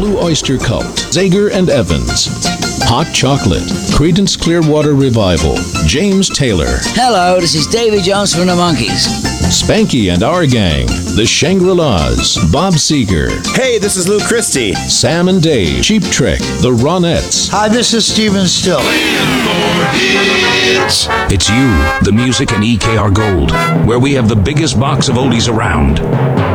Blue Oyster Cult, Zager and Evans. Hot Chocolate, Creedence Clearwater Revival, James Taylor. Hello, this is Davy Jones from the Monkees. Spanky and Our Gang, The Shangri-Las, Bob Seger. Hey, this is Lou Christie. Sam and Dave, Cheap Trick, The Ronettes. Hi, this is Steven Still. It's you, the music, and EKR Gold, where we have the biggest box of oldies around.